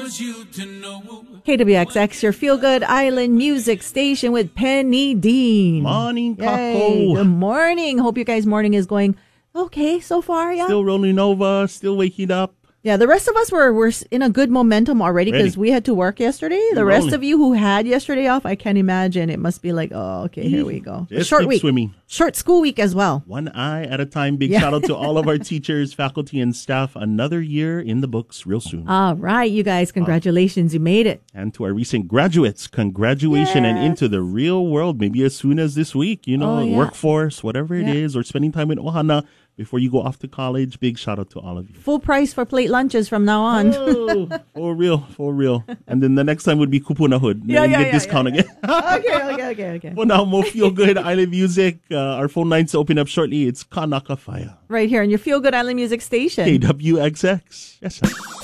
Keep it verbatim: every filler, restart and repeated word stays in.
was you to know. K W X X, your feel-good island music station with Penny Dean. Morning, Yay. Kako. Good morning. Hope you guys' morning is going okay so far, yeah? Still rolling over, still waking up. Yeah, the rest of us were, were in a good momentum already because we had to work yesterday. The You're rest rolling. of you who had yesterday off, I can't imagine. It must be like, oh, okay, here we go. Just Short keep week. swimming. Short school week as well. One eye at a time. Big Yeah. shout out to all of our teachers, faculty, and staff. Another year in the books real soon. All right, you guys, congratulations. You made it. And to our recent graduates, congratulations and Yes. into the real world, maybe as soon as this week, you know, Oh, yeah. workforce, whatever it Yeah. is, or spending time in Ohana before you go off to college. Big shout out to all of you. Full price for plate lunches from now on. Oh, for real, for real. And then the next time would be Kupunahud. Yeah, Then yeah, get yeah, discount yeah, again. okay, okay, okay, okay. For now, more feel good island music. Uh, our phone lines open up shortly. It's Kanaka Fire. Right here on your Feel Good Island Music Station. K W X X. Yes, sir.